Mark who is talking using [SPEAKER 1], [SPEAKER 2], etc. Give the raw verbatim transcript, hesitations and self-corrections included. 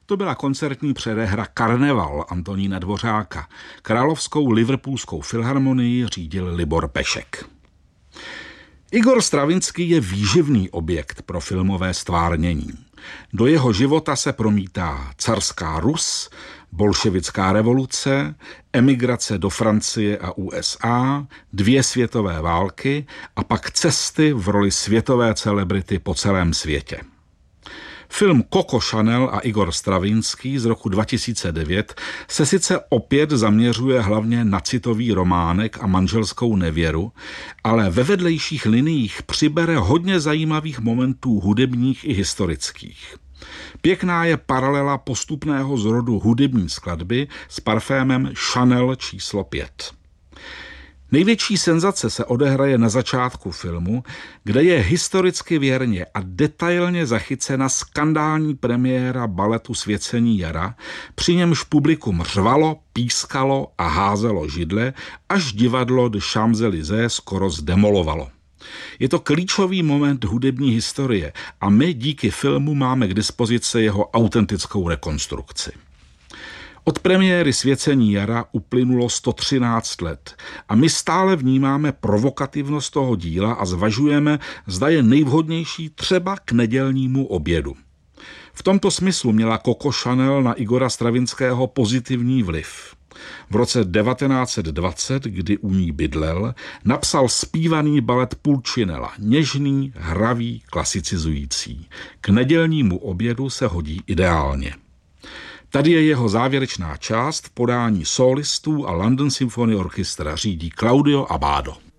[SPEAKER 1] To byla koncertní předehra Karneval Antonína Dvořáka. Královskou liverpoolskou filharmonii řídil Libor Pešek. Igor Stravinský je výživný objekt pro filmové stvárnění. Do jeho života se promítá carská Rus, bolševická revoluce, emigrace do Francie a U S A, dvě světové války a pak cesty v roli světové celebrity po celém světě. Film Coco Chanel a Igor Stravinský z roku dva tisíce devět se sice opět zaměřuje hlavně na citový románek a manželskou nevěru, ale ve vedlejších liniích přibere hodně zajímavých momentů hudebních i historických. Pěkná je paralela postupného zrodu hudební skladby s parfémem Chanel číslo pět. Největší senzace se odehraje na začátku filmu, kde je historicky věrně a detailně zachycena skandální premiéra baletu Svěcení jara, při němž publikum řvalo, pískalo a házelo židle, až divadlo de Champs-Élysées skoro zdemolovalo. Je to klíčový moment hudební historie a my díky filmu máme k dispozici jeho autentickou rekonstrukci. Od premiéry Svěcení jara uplynulo sto třináct let a my stále vnímáme provokativnost toho díla a zvažujeme, zda je nejvhodnější třeba k nedělnímu obědu. V tomto smyslu měla Coco Chanel na Igora Stravinského pozitivní vliv. V roce devatenáct set dvacet, kdy u ní bydlel, napsal zpívaný balet Pulcinella, něžný, hravý, klasicizující. K nedělnímu obědu se hodí ideálně. Tady je jeho závěrečná část v podání solistů a London Symphony Orchestra řídí Claudio Abbado.